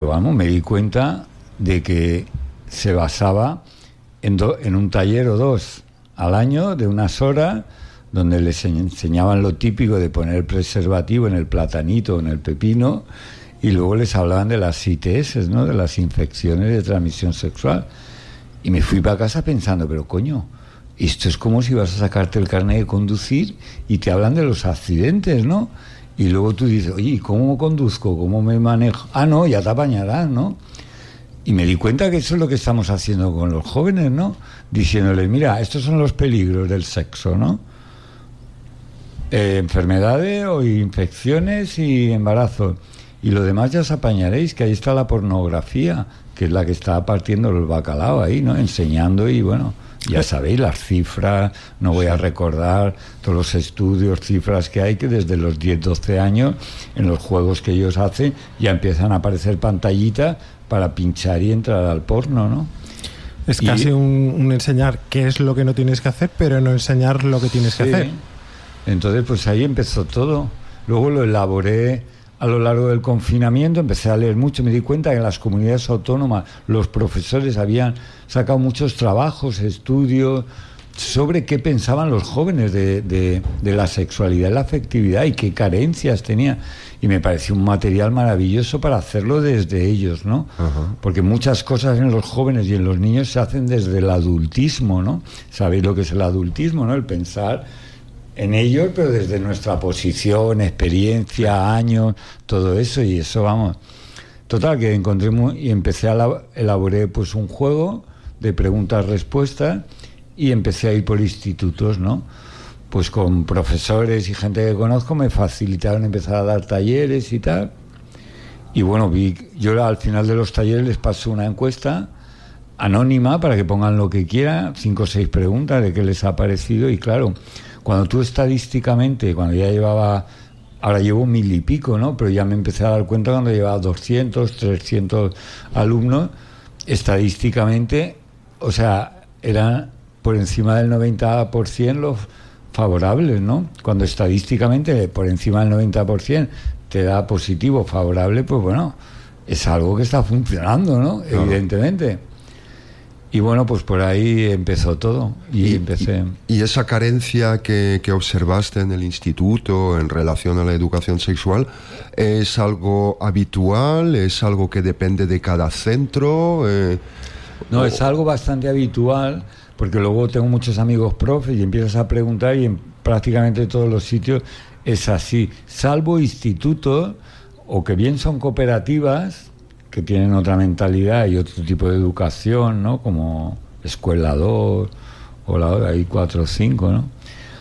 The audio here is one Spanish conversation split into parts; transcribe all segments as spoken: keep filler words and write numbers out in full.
vamos, me di cuenta de que se basaba en, do, en un taller o dos al año de unas horas donde les enseñaban lo típico de poner el preservativo en el platanito o en el pepino, y luego les hablaban de las I T S, ¿no? De las infecciones de transmisión sexual. Y me fui para casa pensando, pero coño, esto es como si vas a sacarte el carnet de conducir y te hablan de los accidentes, ¿no? Y luego tú dices, oye, ¿cómo conduzco? ¿Cómo me manejo? Ah, no, ya te apañarás, ¿no? Y me di cuenta que eso es lo que estamos haciendo con los jóvenes, ¿no? Diciéndoles, mira, estos son los peligros del sexo, ¿no? Eh, enfermedades o infecciones y embarazos. Y lo demás ya os apañaréis, que ahí está la pornografía, que es la que está partiendo el bacalao ahí, ¿no? Enseñando y, bueno, ya sabéis, las cifras, no voy a recordar todos los estudios, cifras que hay, que desde los diez, doce años, en los juegos que ellos hacen, ya empiezan a aparecer pantallitas para pinchar y entrar al porno, ¿no? Es y, casi un, un enseñar qué es lo que no tienes que hacer, pero no enseñar lo que tienes sí, que hacer. Entonces, pues ahí empezó todo. Luego lo elaboré a lo largo del confinamiento, empecé a leer mucho, me di cuenta que en las comunidades autónomas los profesores habían sacado muchos trabajos, estudios sobre qué pensaban los jóvenes de, de, de la sexualidad y la afectividad y qué carencias tenían. Y me pareció un material maravilloso para hacerlo desde ellos, ¿no? Uh-huh. Porque muchas cosas en los jóvenes y en los niños se hacen desde el adultismo, ¿no? ¿Sabéis lo que es el adultismo, no? El pensar en ellos, pero desde nuestra posición, experiencia, años, todo eso, y eso, vamos. Total, que encontré muy, y empecé a la, elaboré pues un juego de preguntas-respuestas y empecé a ir por institutos, ¿no? Pues con profesores y gente que conozco me facilitaron empezar a dar talleres y tal. Y bueno, vi, yo al final de los talleres les paso una encuesta anónima para que pongan lo que quieran, cinco o seis preguntas de qué les ha parecido, y claro, cuando tú estadísticamente, cuando ya llevaba, ahora llevo mil y pico, ¿no? Pero ya me empecé a dar cuenta cuando llevaba doscientos, trescientos alumnos, estadísticamente, o sea, eran por encima del noventa por ciento los favorables, ¿no? Cuando estadísticamente por encima del noventa por ciento te da positivo, favorable, pues bueno, es algo que está funcionando, ¿no? Claro. Evidentemente. Y bueno, pues por ahí empezó todo y, y empecé. Y, y esa carencia que, que observaste en el instituto en relación a la educación sexual, ¿es algo habitual? ¿Es algo que depende de cada centro? Eh, no, o... es algo bastante habitual, porque luego tengo muchos amigos profes y empiezas a preguntar y en prácticamente todos los sitios es así, salvo institutos o que bien son cooperativas que tienen otra mentalidad y otro tipo de educación, ¿no? Como Escuela dos o la hay cuatro o cinco, ¿no?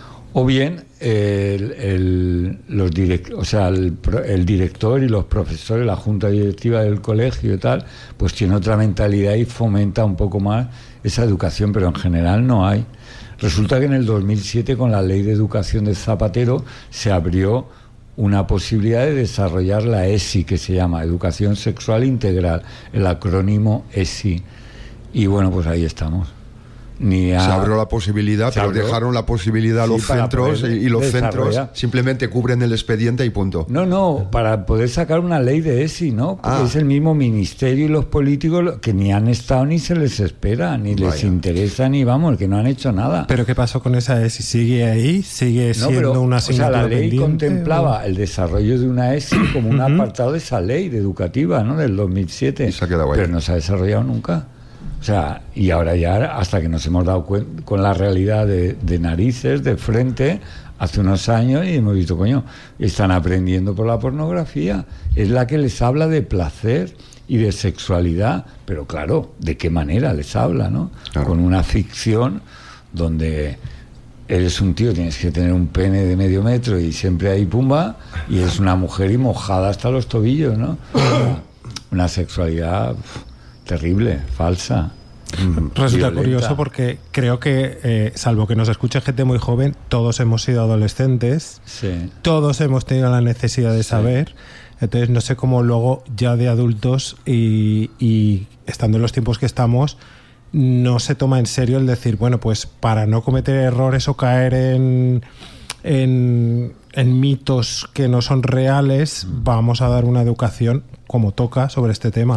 O bien el, el, los direct, o sea, el, el director y los profesores, la junta directiva del colegio y tal, pues tiene otra mentalidad y fomenta un poco más esa educación, pero en general no hay. Resulta que en el dos mil siete, con la Ley de Educación de Zapatero, se abrió una posibilidad de desarrollar la E S I, que se llama Educación Sexual Integral, el acrónimo E S I. Y bueno, pues ahí estamos. Ni a... Se abrió la posibilidad, pero abrió... dejaron la posibilidad a sí, los centros y los centros simplemente cubren el expediente y punto. No, no, para poder sacar una ley de E S I, ¿no? Porque ah. es el mismo ministerio y los políticos que ni han estado ni se les espera, ni Vaya. les interesa, ni vamos, que no han hecho nada. ¿Pero qué pasó con esa E S I? ¿Sigue ahí? ¿Sigue siendo no, pero, una asignatura o sea, la ley pendiente, contemplaba o... el desarrollo de una E S I como un uh-huh. apartado de esa ley de educativa, ¿no? Del dos mil siete. Y se ha quedado ahí. Pero no se ha desarrollado nunca. O sea, y ahora ya, hasta que nos hemos dado cuenta con la realidad de, de narices, de frente, hace unos años, y hemos visto, coño, están aprendiendo por la pornografía. Es la que les habla de placer y de sexualidad, pero claro, ¿de qué manera les habla, no? Claro. Con una ficción donde eres un tío, tienes que tener un pene de medio metro y siempre hay pumba, y eres una mujer y mojada hasta los tobillos, ¿no? Una, una sexualidad... terrible, falsa. Resulta violenta. Curioso porque creo que, eh, salvo que nos escuche gente muy joven, todos hemos sido adolescentes, sí. todos hemos tenido la necesidad de sí. saber. Entonces no sé cómo luego ya de adultos y, y estando en los tiempos que estamos, no se toma en serio el decir, bueno, pues para no cometer errores o caer en... en en mitos que no son reales, vamos a dar una educación como toca sobre este tema.